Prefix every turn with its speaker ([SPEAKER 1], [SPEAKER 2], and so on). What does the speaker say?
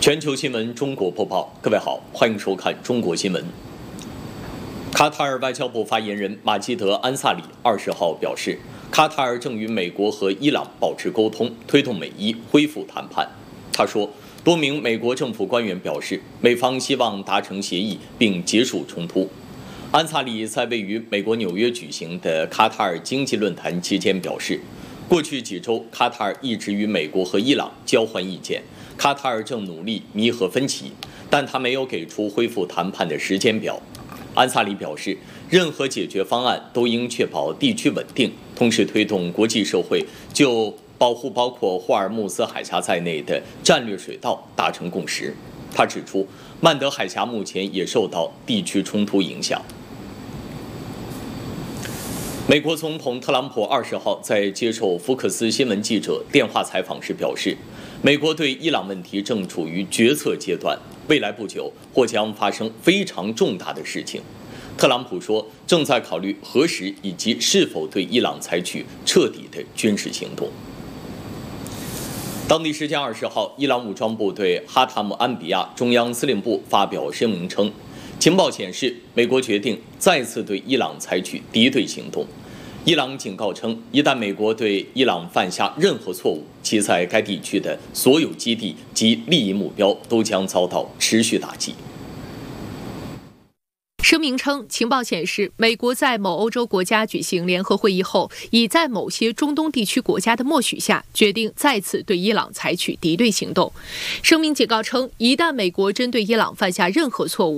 [SPEAKER 1] 全球新闻中国播报，各位好，欢迎收看中国新闻。卡塔尔外交部发言人马基德·安萨里20号表示，卡塔尔正与美国和伊朗保持沟通，推动美伊恢复谈判。他说，多名美国政府官员表示，美方希望达成协议并结束冲突。安萨里在位于美国纽约举行的卡塔尔经济论坛期间表示，过去几周，卡塔尔一直与美国和伊朗交换意见，卡塔尔正努力弥合分歧，但他没有给出恢复谈判的时间表。安萨里表示，任何解决方案都应确保地区稳定，同时推动国际社会就保护包括霍尔木兹海峡在内的战略水道达成共识。他指出，曼德海峡目前也受到地区冲突影响。美国总统特朗普20号在接受福克斯新闻记者电话采访时表示，美国对伊朗问题正处于决策阶段，未来不久或将发生非常重大的事情。特朗普说，正在考虑何时以及是否对伊朗采取彻底的军事行动。当地时间20号，伊朗武装部队哈塔姆安比亚中央司令部发表声明称，情报显示，美国决定再次对伊朗采取敌对行动。伊朗警告称，一旦美国对伊朗犯下任何错误，其在该地区的所有基地及利益目标都将遭到持续打击。
[SPEAKER 2] 声明称，情报显示，美国在某欧洲国家举行联合会议后，已在某些中东地区国家的默许下，决定再次对伊朗采取敌对行动。声明警告称，一旦美国针对伊朗犯下任何错误，